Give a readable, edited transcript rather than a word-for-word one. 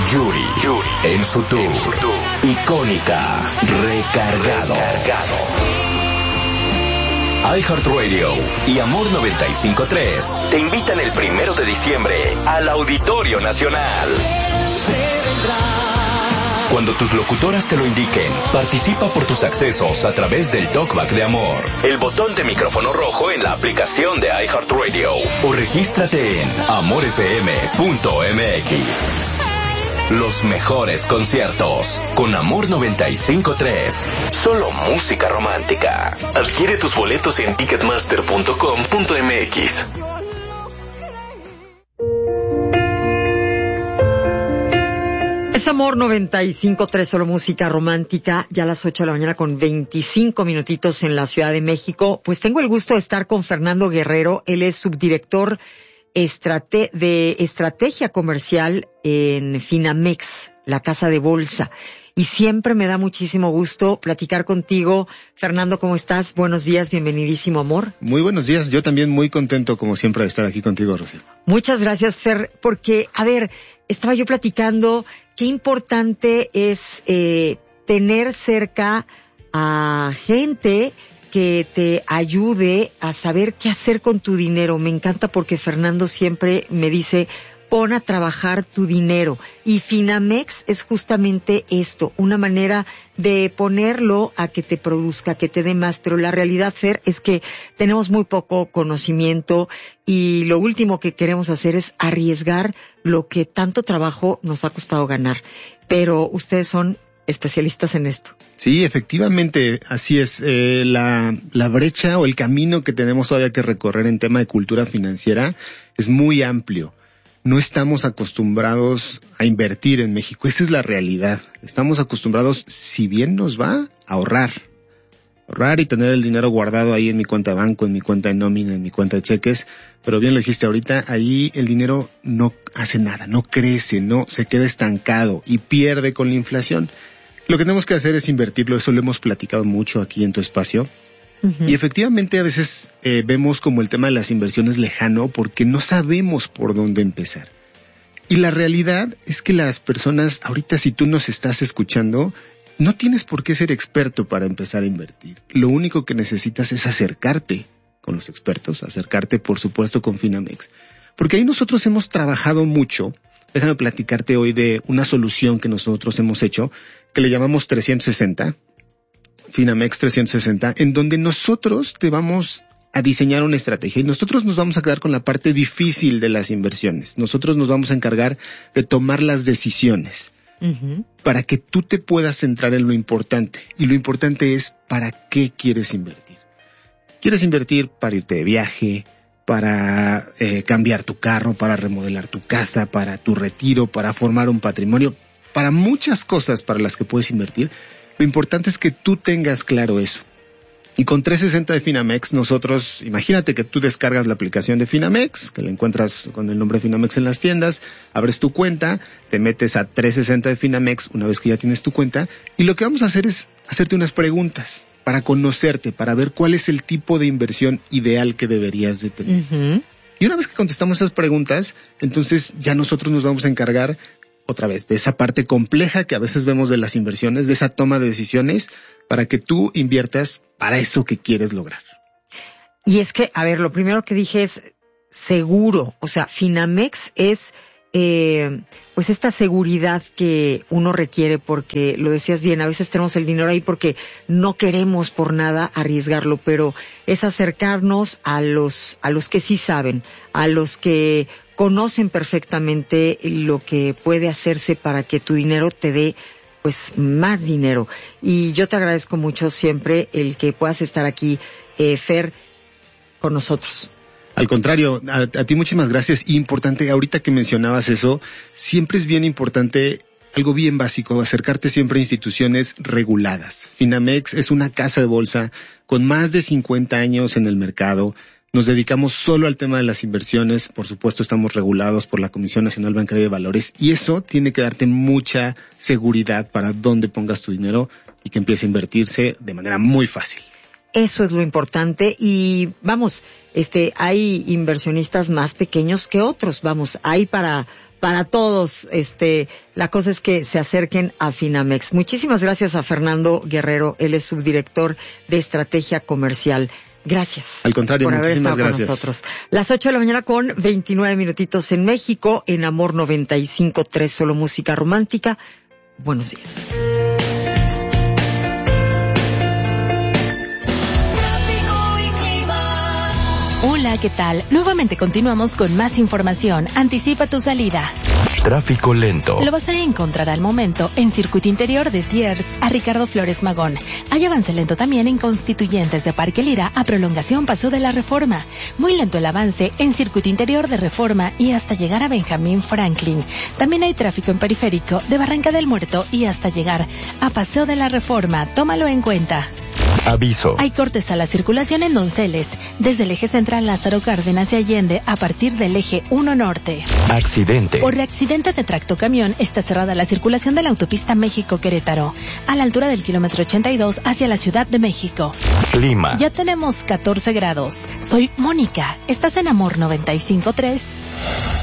Yuri, en su tour. Icónica, recargado. iHeartRadio y Amor 95.3 te invitan el 1 de diciembre al Auditorio Nacional. Cuando tus locutoras te lo indiquen, participa por tus accesos a través del Talkback de Amor, el botón de micrófono rojo en la aplicación de iHeartRadio o regístrate en amorfm.mx. Los mejores conciertos con Amor 95.3. Solo música romántica. Adquiere tus boletos en ticketmaster.com.mx. Es Amor 95.3, solo música romántica, ya a las 8 de la mañana con 25 minutitos en la Ciudad de México. Pues tengo el gusto de estar con Fernando Guerrero, él es subdirector de estrategia comercial en Finamex, la casa de bolsa. Y siempre me da muchísimo gusto platicar contigo. Fernando, ¿cómo estás? Buenos días, bienvenidísimo, Amor. Muy buenos días, yo también muy contento como siempre de estar aquí contigo, Rocío. Muchas gracias, Fer, porque, a ver, estaba yo platicando qué importante es tener cerca a gente que te ayude a saber qué hacer con tu dinero. Me encanta porque Fernando siempre me dice, pon a trabajar tu dinero. Y Finamex es justamente esto, una manera de ponerlo a que te produzca, que te dé más. Pero la realidad, Fer, es que tenemos muy poco conocimiento y lo último que queremos hacer es arriesgar lo que tanto trabajo nos ha costado ganar. Pero ustedes son especialistas en esto. Sí, efectivamente, así es. La brecha o el camino que tenemos todavía que recorrer en tema de cultura financiera es muy amplio. No estamos acostumbrados a invertir en México, esa es la realidad. Estamos acostumbrados, si bien nos va, a ahorrar y tener el dinero guardado ahí en mi cuenta de banco, en mi cuenta de nómina, en mi cuenta de cheques, pero bien lo dijiste ahorita, ahí el dinero no hace nada, no crece, no se queda estancado y pierde con la inflación. Lo que tenemos que hacer es invertirlo, eso lo hemos platicado mucho aquí en tu espacio. Uh-huh. Y efectivamente a veces vemos como el tema de las inversiones lejano porque no sabemos por dónde empezar. Y la realidad es que las personas, ahorita si tú nos estás escuchando, no tienes por qué ser experto para empezar a invertir. Lo único que necesitas es acercarte con los expertos, acercarte por supuesto con Finamex. Porque ahí nosotros hemos trabajado mucho. Déjame platicarte hoy de una solución que nosotros hemos hecho, que le llamamos 360, Finamex 360, en donde nosotros te vamos a diseñar una estrategia y nosotros nos vamos a quedar con la parte difícil de las inversiones. Nosotros nos vamos a encargar de tomar las decisiones para que tú te puedas centrar en lo importante. Y lo importante es para qué quieres invertir. ¿Quieres invertir para irte de viaje, para cambiar tu carro, para remodelar tu casa, para tu retiro, para formar un patrimonio, para muchas cosas para las que puedes invertir? Lo importante es que tú tengas claro eso. Y con 360 de Finamex, nosotros, imagínate que tú descargas la aplicación de Finamex, que la encuentras con el nombre de Finamex en las tiendas, abres tu cuenta, te metes a 360 de Finamex una vez que ya tienes tu cuenta, y lo que vamos a hacer es hacerte unas preguntas para conocerte, para ver cuál es el tipo de inversión ideal que deberías de tener. Uh-huh. Y una vez que contestamos esas preguntas, entonces ya nosotros nos vamos a encargar otra vez de esa parte compleja que a veces vemos de las inversiones, de esa toma de decisiones, para que tú inviertas para eso que quieres lograr. Y es que, a ver, lo primero que dije es seguro. O sea, Finamex es pues esta seguridad que uno requiere, porque lo decías bien, a veces tenemos el dinero ahí porque no queremos por nada arriesgarlo, pero es acercarnos a los que sí saben, a los que conocen perfectamente lo que puede hacerse para que tu dinero te dé pues más dinero. Y yo te agradezco mucho siempre el que puedas estar aquí, Fer, con nosotros. Al contrario, a ti muchísimas gracias. Y importante, ahorita que mencionabas eso, siempre es bien importante, algo bien básico, acercarte siempre a instituciones reguladas. Finamex es una casa de bolsa con más de 50 años en el mercado. Nos dedicamos solo al tema de las inversiones. Por supuesto, estamos regulados por la Comisión Nacional Bancaria de Valores y eso tiene que darte mucha seguridad para dónde pongas tu dinero y que empiece a invertirse de manera muy fácil. Eso es lo importante y vamos, hay inversionistas más pequeños que otros, vamos, hay para para todos. La cosa es que se acerquen a Finamex. Muchísimas gracias a Fernando Guerrero, él es subdirector de Estrategia Comercial. Gracias. Al contrario, por haber muchísimas estado gracias. Con nosotros. Las 8 de la mañana con 29 minutitos en México, en Amor 95.3, solo música romántica. Buenos días. Hola, ¿qué tal? Nuevamente continuamos con más información. Anticipa tu salida. Tráfico lento. Lo vas a encontrar al momento en Circuito Interior de Thiers a Ricardo Flores Magón. Hay avance lento también en Constituyentes de Parque Lira a Prolongación Paseo de la Reforma. Muy lento el avance en Circuito Interior de Reforma y hasta llegar a Benjamín Franklin. También hay tráfico en Periférico de Barranca del Muerto y hasta llegar a Paseo de la Reforma. Tómalo en cuenta. Aviso. Hay cortes a la circulación en Donceles, desde el eje central Lázaro Cárdenas y Allende a partir del eje 1 Norte. Accidente. Por accidente de tractocamión está cerrada la circulación de la autopista México-Querétaro, a la altura del kilómetro 82 hacia la Ciudad de México. Clima. Ya tenemos 14 grados. Soy Mónica. Estás en Amor 95.3.